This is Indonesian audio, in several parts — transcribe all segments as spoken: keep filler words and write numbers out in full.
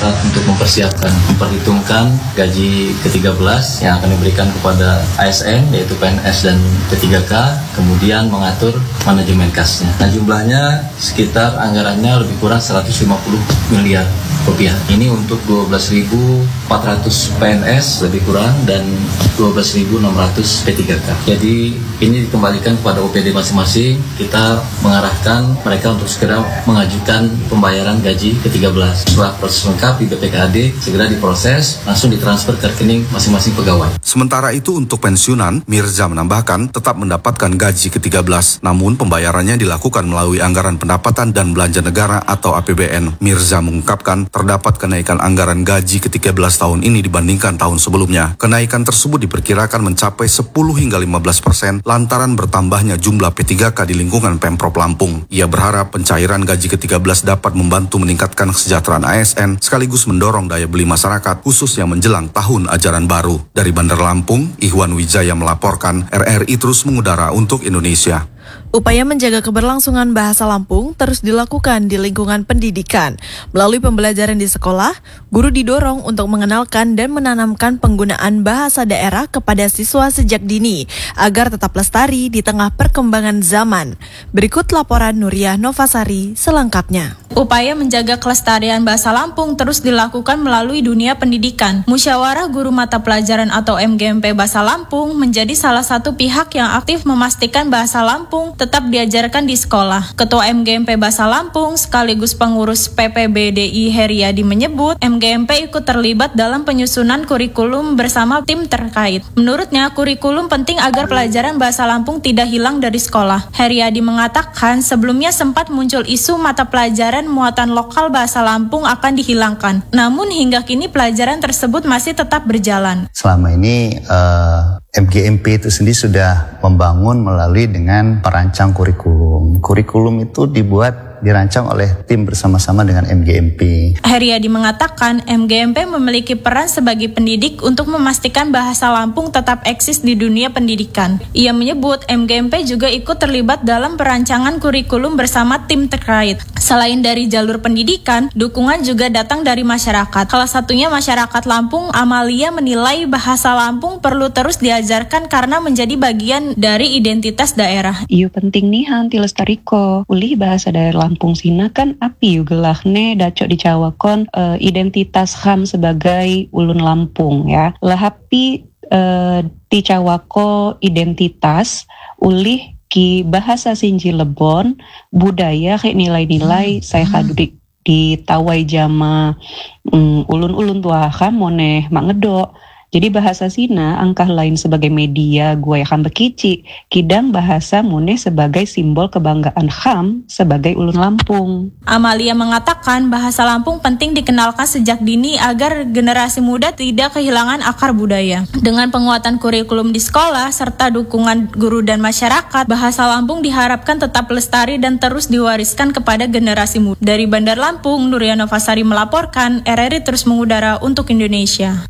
sepakat untuk mempersiapkan, memperhitungkan gaji ke tiga belas yang akan diberikan kepada A S N, yaitu P N S dan P tiga K, kemudian mengatur manajemen kasnya. Nah, jumlahnya sekitar anggarannya lebih kurang seratus lima puluh miliar rupiah. Ini untuk dua belas ribu empat ratus P N S lebih kurang dan dua belas ribu enam ratus P tiga K. Jadi ini dikembalikan kepada O P D masing-masing. Kita mengarahkan mereka untuk segera mengajukan pembayaran gaji ke tiga belas. Setelah proses lengkap di B P K A D, segera diproses, langsung ditransfer ke rekening masing-masing pegawai. Sementara itu untuk pensiunan, Mirza menambahkan tetap mendapatkan gaji ke tiga belas, namun pembayarannya dilakukan melalui anggaran pendapatan dan belanja negara atau A P B N. Mirza mengungkapkan terdapat kenaikan anggaran gaji ke tiga belas tahun ini dibandingkan tahun sebelumnya. Kenaikan tersebut diperkirakan mencapai sepuluh hingga lima belas persen lantaran bertambahnya jumlah P tiga K di lingkungan Pemprov Lampung. Ia berharap pencairan gaji ke tiga belas dapat membantu meningkatkan kesejahteraan A S N sekaligus mendorong daya beli masyarakat khususnya menjelang tahun ajaran baru. Dari Bandar Lampung, Ihwan Wijaya melaporkan, R R I terus mengudara untuk Indonesia. Upaya menjaga keberlangsungan bahasa Lampung terus dilakukan di lingkungan pendidikan. Melalui pembelajaran di sekolah, guru didorong untuk mengenalkan dan menanamkan penggunaan bahasa daerah kepada siswa sejak dini, agar tetap lestari di tengah perkembangan zaman. Berikut laporan Nuriyah Novasari selengkapnya. Upaya menjaga kelestarian bahasa Lampung terus dilakukan melalui dunia pendidikan. Musyawarah Guru Mata Pelajaran atau M G M P Bahasa Lampung menjadi salah satu pihak yang aktif memastikan bahasa Lampung tetap diajarkan di sekolah. Ketua M G M P Bahasa Lampung sekaligus pengurus P P B D I Heriadi menyebut M G M P ikut terlibat dalam penyusunan kurikulum bersama tim terkait. Menurutnya, kurikulum penting agar pelajaran bahasa Lampung tidak hilang dari sekolah. Heriadi mengatakan sebelumnya sempat muncul isu mata pelajaran muatan lokal bahasa Lampung akan dihilangkan. Namun hingga kini pelajaran tersebut masih tetap berjalan. Selama ini uh, M G M P itu sendiri sudah membangun melalui dengan perancang kurikulum. Kurikulum itu dibuat dirancang oleh tim bersama-sama dengan M G M P. Heriadi mengatakan M G M P memiliki peran sebagai pendidik untuk memastikan bahasa Lampung tetap eksis di dunia pendidikan. Ia menyebut M G M P juga ikut terlibat dalam perancangan kurikulum bersama tim terkait. Selain dari jalur pendidikan, dukungan juga datang dari masyarakat. Salah satunya masyarakat Lampung, Amalia menilai bahasa Lampung perlu terus diajarkan karena menjadi bagian dari identitas daerah. Iyo penting nih hanti lestariko, ulih bahasa daerah Lampung sina kan api yugelahne dacok dicawakon uh, identitas H A M sebagai ulun Lampung ya. Lahapi uh, dicawako identitas ulih ki bahasa Sinji Lebon, budaya kayak nilai-nilai hmm. saya kadu di, di tawai jama um, ulun-ulun tuaha moneh mangedok. Jadi bahasa Sina angkah lain sebagai media gue akan bekici, kidang bahasa Muneh sebagai simbol kebanggaan H A M sebagai ulun Lampung. Amalia mengatakan bahasa Lampung penting dikenalkan sejak dini agar generasi muda tidak kehilangan akar budaya. Dengan penguatan kurikulum di sekolah serta dukungan guru dan masyarakat, bahasa Lampung diharapkan tetap lestari dan terus diwariskan kepada generasi muda. Dari Bandar Lampung, Nuriyah Novasari melaporkan, R R I terus mengudara untuk Indonesia.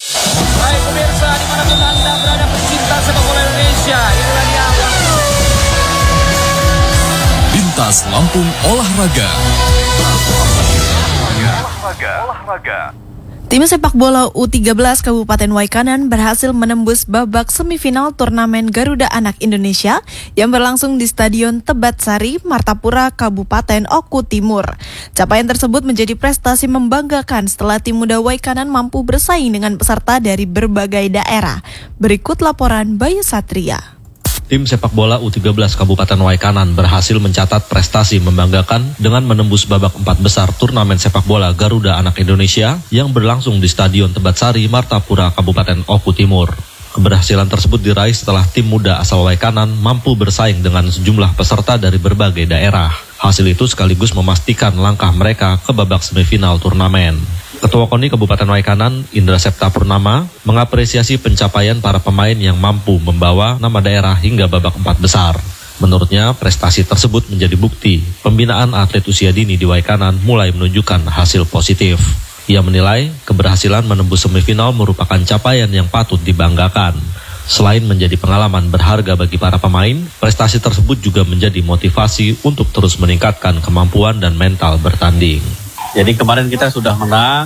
Baik pemirsa, dimanapun Anda berada pecinta sepak bola Indonesia, inilah dia Bintas Lampung Olahraga. Olahraga. Olahraga. Tim sepak bola U tiga belas Kabupaten Waikanan berhasil menembus babak semifinal turnamen Garuda Anak Indonesia yang berlangsung di Stadion Tebatsari, Martapura, Kabupaten Oku Timur. Capaian tersebut menjadi prestasi membanggakan setelah tim muda Waikanan mampu bersaing dengan peserta dari berbagai daerah. Berikut laporan Bayu Satria. Tim sepak bola U tiga belas Kabupaten Waikanan berhasil mencatat prestasi membanggakan dengan menembus babak empat besar turnamen sepak bola Garuda Anak Indonesia yang berlangsung di Stadion Tebatsari, Martapura, Kabupaten Oku Timur. Keberhasilan tersebut diraih setelah tim muda asal Waikanan mampu bersaing dengan sejumlah peserta dari berbagai daerah. Hasil itu sekaligus memastikan langkah mereka ke babak semifinal turnamen. Ketua KONI Kabupaten Waikanan, Indra Septa Purnama, mengapresiasi pencapaian para pemain yang mampu membawa nama daerah hingga babak empat besar. Menurutnya, prestasi tersebut menjadi bukti pembinaan atlet usia dini di Waikanan mulai menunjukkan hasil positif. Ia menilai keberhasilan menembus semifinal merupakan capaian yang patut dibanggakan. Selain menjadi pengalaman berharga bagi para pemain, prestasi tersebut juga menjadi motivasi untuk terus meningkatkan kemampuan dan mental bertanding. Jadi kemarin kita sudah menang.